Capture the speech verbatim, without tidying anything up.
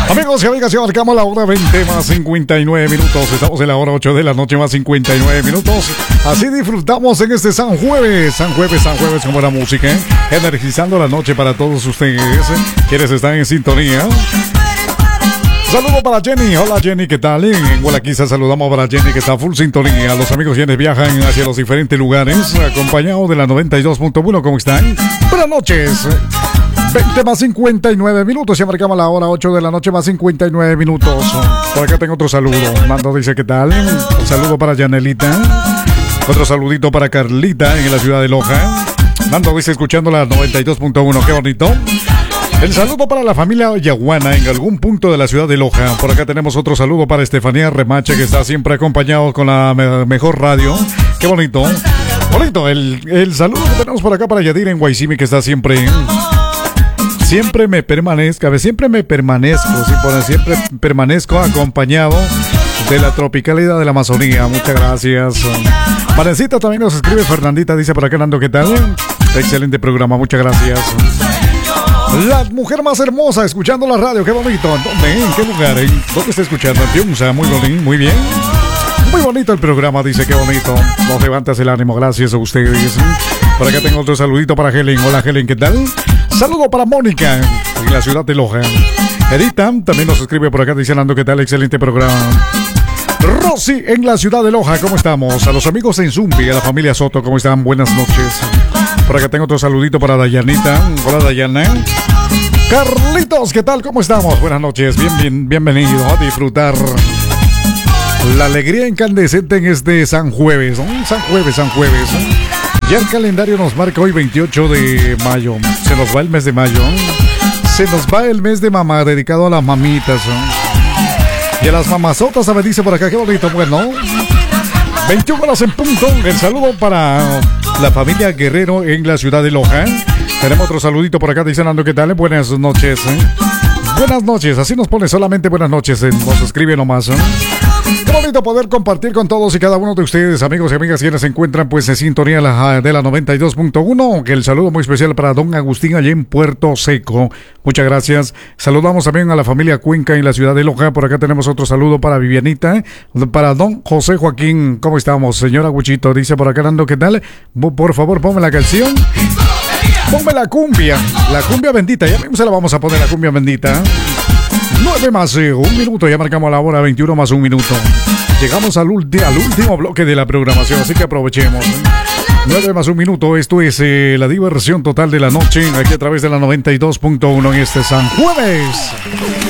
Amigos y amigas, ya marcamos la hora veinte más cincuenta y nueve minutos. Estamos en la hora ocho de la noche más cincuenta y nueve minutos. Así disfrutamos en este San Jueves. San Jueves, San Jueves con buena música, ¿eh? Energizando la noche para todos ustedes, ¿eh? Quienes están en sintonía. Saludo para Jenny. Hola Jenny, ¿qué tal? En Gualaquiza saludamos para Jenny que está full sintonía. Los amigos quienes viajan hacia los diferentes lugares, acompañados de la noventa y dos punto uno. ¿Cómo están? Buenas noches. veinte más cincuenta y nueve minutos. Ya marcamos la hora ocho de la noche más cincuenta y nueve minutos. Por acá tengo otro saludo. Mando dice ¿qué tal? Un saludo para Yanelita. Otro saludito para Carlita en la ciudad de Loja. Mando dice escuchando la noventa y dos punto uno. Qué bonito. El saludo para la familia Yaguana en algún punto de la ciudad de Loja. Por acá tenemos otro saludo para Estefanía Remache, que está siempre acompañado con la me mejor radio. Qué bonito. Bonito. El, el saludo que tenemos por acá para Yadir en Guaycimi, que está siempre... Siempre me permanezco, siempre me permanezco, ¿sí? Por siempre permanezco acompañado de la tropicalidad de la Amazonía. Muchas gracias. Parecita también nos escribe Fernandita, dice por acá, Nando, ¿qué tal? Excelente programa, muchas gracias. La mujer más hermosa escuchando la radio, qué bonito. ¿Dónde? ¿En qué lugar? ¿En dónde está escuchando? En Piunza, muy bonito, muy bien. Muy bonito el programa, dice, qué bonito. Nos levantas el ánimo, gracias a ustedes. Por acá tengo otro saludito para Helen. Hola Helen, ¿qué tal? Saludo para Mónica en la ciudad de Loja. Edita también nos escribe por acá diciendo ¿qué tal? Excelente programa. Rosy en la ciudad de Loja, ¿cómo estamos? A los amigos en Zumbi, a la familia Soto, ¿cómo están? Buenas noches. Por acá tengo otro saludito para Dayanita. Hola Dayana. Carlitos, ¿qué tal? ¿Cómo estamos? Buenas noches, bien, bien, bienvenido a disfrutar la alegría incandescente en este San Jueves, ¿no? San Jueves, San Jueves, ¿no? Ya el calendario nos marca hoy veintiocho de mayo. Se nos va el mes de mayo. Se nos va el mes de mamá, dedicado a las mamitas, ¿no? Y a las mamazotas, me dice por acá, qué bonito, bueno. veintiuna horas en punto. El saludo para la familia Guerrero en la ciudad de Loja. Tenemos otro saludito por acá diciendo ¿qué tal? Buenas noches, ¿eh? Buenas noches, así nos pone solamente buenas noches, ¿eh? Nos escribe nomás, ¿eh? Qué bonito poder compartir con todos y cada uno de ustedes, amigos y amigas, quienes se encuentran pues en sintonía de la noventa y dos punto uno. Que el saludo muy especial para don Agustín allá en Puerto Seco. Muchas gracias. Saludamos también a la familia Cuenca en la ciudad de Loja. Por acá tenemos otro saludo para Vivianita, para don José Joaquín. ¿Cómo estamos, señor Aguchito? Dice por acá, Nando, ¿qué tal? Por favor, ponme la canción. Ponme la cumbia. La cumbia bendita. Ya mismo se la vamos a poner, la cumbia bendita. nueve más eh, un minuto, ya marcamos la hora, veintiuno más un minuto. Llegamos al, ulti al último bloque de la programación, así que aprovechemos. ¿eh? nueve más un minuto, esto es eh, la diversión total de la noche, aquí a través de la noventa y dos punto uno en este San Jueves.